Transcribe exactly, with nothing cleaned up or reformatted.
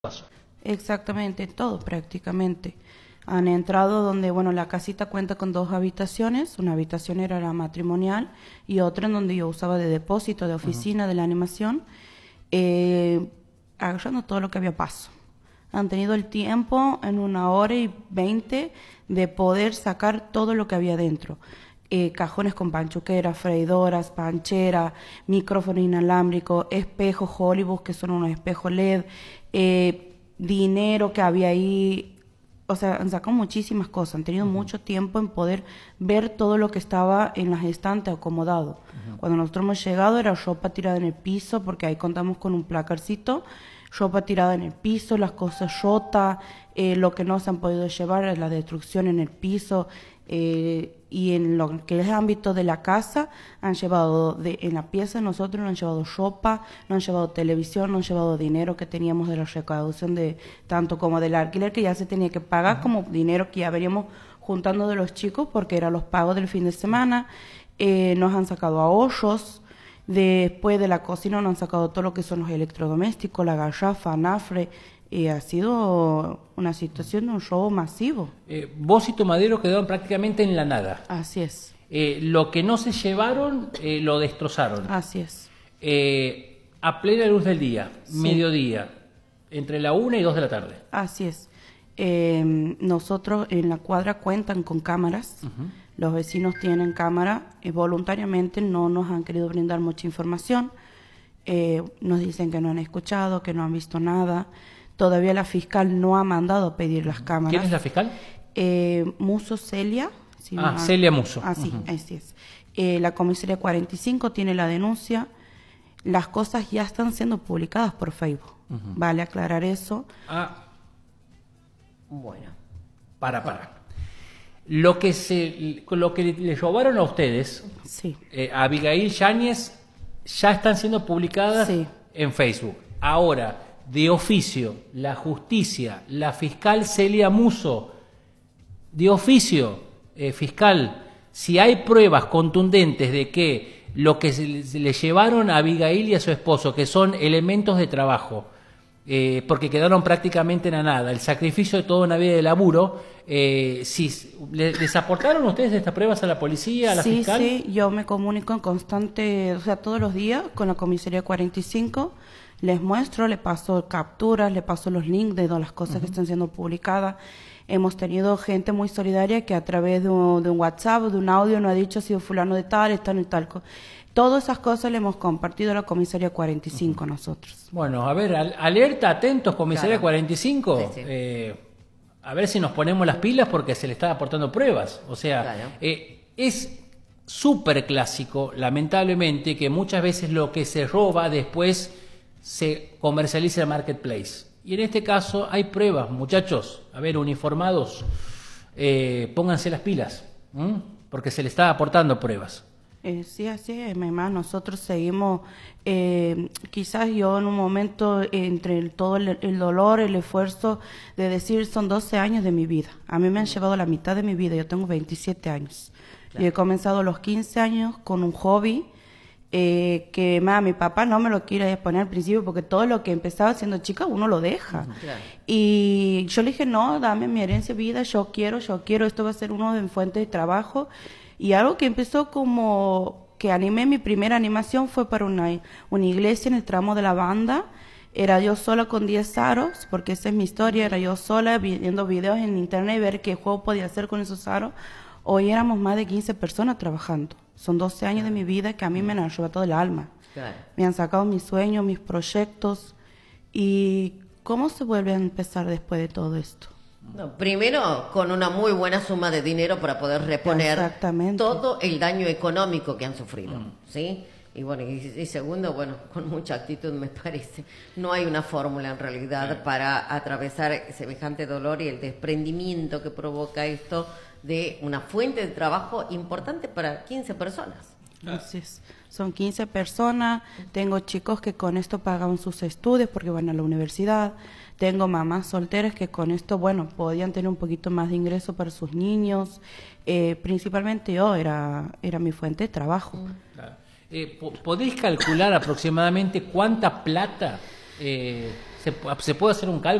Exactamente, todo prácticamente. Han entrado donde, bueno, la casita cuenta con dos habitaciones. Una habitación era la matrimonial y otra en donde yo usaba de depósito, de oficina, uh-huh. de la animación, eh, agarrando todo lo que había paso. Han tenido el tiempo en una hora y veinte de poder sacar todo lo que había dentro. Eh, cajones con panchuqueras, freidoras, panchera, micrófono inalámbrico, espejos Hollywood, que son unos espejos L E D, eh, dinero que había ahí. O sea, han sacado muchísimas cosas, han tenido uh-huh. mucho tiempo en poder ver todo lo que estaba en las estantes acomodado. Uh-huh. Cuando nosotros hemos llegado era ropa tirada en el piso, porque ahí contamos con un placarcito, ropa tirada en el piso, las cosas rotas, eh, lo que no se han podido llevar es la destrucción en el piso, eh, y en lo que es el ámbito de la casa, han llevado, de, en la pieza de nosotros nos han llevado ropa, nos han llevado televisión, nos han llevado dinero que teníamos de la recaudación de tanto como del alquiler que ya se tenía que pagar, uh-huh. como dinero que ya veníamos juntando de los chicos porque eran los pagos del fin de semana. Eh, nos han sacado ahorros. Después de la cocina nos han sacado todo lo que son los electrodomésticos, la garrafa, anafre. Y ha sido una situación de un robo masivo. Eh, vos y tu madero quedaron prácticamente en la nada. Así es. Eh, lo que no se llevaron, eh, lo destrozaron. Así es. Eh, a plena luz del día, sí. mediodía, entre la una y dos de la tarde. Así es. Eh, nosotros en la cuadra cuentan con cámaras. Uh-huh. Los vecinos tienen cámara. Eh, voluntariamente no nos han querido brindar mucha información. Eh, nos dicen que no han escuchado, que no han visto nada. Todavía la fiscal no ha mandado a pedir las cámaras. ¿Quién es la fiscal? Eh, Muso Celia. Si ah, no, Celia Muso. Ah, sí, uh-huh. así es. Eh, la comisaría cuarenta y cinco tiene la denuncia. Las cosas ya están siendo publicadas por Facebook. Uh-huh. Vale aclarar eso. Ah, bueno. Para, para. Lo que se, lo que le robaron a ustedes, sí. eh, a Abigail Yáñez, ya están siendo publicadas sí. en Facebook. Ahora, de oficio, la justicia, la fiscal Celia Muso, de oficio, eh, fiscal, si hay pruebas contundentes de que lo que se, se le llevaron a Abigail y a su esposo, que son elementos de trabajo, eh, porque quedaron prácticamente en la nada, el sacrificio de toda una vida de laburo, eh, si ¿les, les aportaron ustedes estas pruebas a la policía, a la sí, fiscal? Sí, sí, yo me comunico en constante, o sea, todos los días con la comisaría cuarenta y cinco, les muestro, les paso capturas, les paso los links de todas las cosas uh-huh. que están siendo publicadas. Hemos tenido gente muy solidaria que a través de un, de un WhatsApp, de un audio, nos ha dicho ha sido fulano de tal, tal y tal. Todas esas cosas le hemos compartido a la comisaría cuarenta y cinco uh-huh. nosotros. Bueno, a ver, al, alerta, atentos, comisaría claro. cuarenta y cinco. Sí, sí. Eh, a ver si nos ponemos las pilas porque se le está aportando pruebas. O sea, claro. eh, es súper clásico, lamentablemente, que muchas veces lo que se roba después se comercializa en el marketplace. Y en este caso hay pruebas, muchachos. A ver, uniformados, eh, pónganse las pilas, ¿m? porque se le está aportando pruebas. Eh, sí, así es, mi mamá. Nosotros seguimos, eh, quizás yo en un momento, entre el, todo el, el dolor, el esfuerzo de decir, son doce años de mi vida. A mí me han llevado la mitad de mi vida, yo tengo veintisiete años. Claro. Yo he comenzado a los quince años con un hobby, eh, que más mi papá no me lo quiere poner al principio, porque todo lo que empezaba siendo chica uno lo deja. Claro. Y yo le dije, no, dame mi herencia de vida, yo quiero, yo quiero, esto va a ser uno de mis fuentes de trabajo. Y algo que empezó como que animé, mi primera animación fue para una, una iglesia en el tramo de la banda. Era yo sola con diez aros, porque esa es mi historia, era yo sola viendo videos en internet y ver qué juego podía hacer con esos aros. Hoy éramos más de quince personas trabajando. Son doce años de mi vida que a mí me han arrebatado el alma. Claro. Me han sacado mis sueños, mis proyectos. ¿Y cómo se vuelve a empezar después de todo esto? No, primero, con una muy buena suma de dinero para poder reponer todo el daño económico que han sufrido, mm. ¿sí? Y bueno, y, y segundo, bueno, con mucha actitud me parece. No hay una fórmula en realidad sí. para atravesar semejante dolor y el desprendimiento que provoca esto de una fuente de trabajo importante para quince personas. Así es. Son quince personas, tengo chicos que con esto pagan sus estudios porque van a la universidad, tengo mamás solteras que con esto, bueno, podían tener un poquito más de ingreso para sus niños, eh, principalmente yo era, era mi fuente de trabajo. Claro. Eh, ¿Podéis calcular aproximadamente cuánta plata eh, ¿Se, se puede hacer un cálculo?